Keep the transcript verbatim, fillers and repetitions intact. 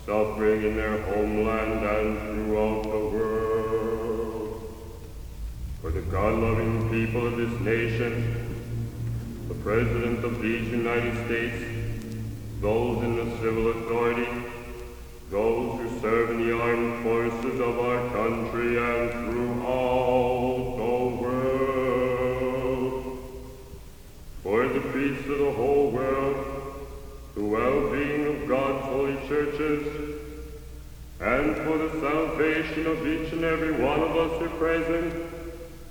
suffering in their homeland and throughout the world. For the God-loving people of this nation, the President of these United States, those in the civil authority, those who serve in the armed forces of our country and throughout the world, for the peace of the whole world, the well-being of God's holy churches, and for the salvation of each and every one of us here present,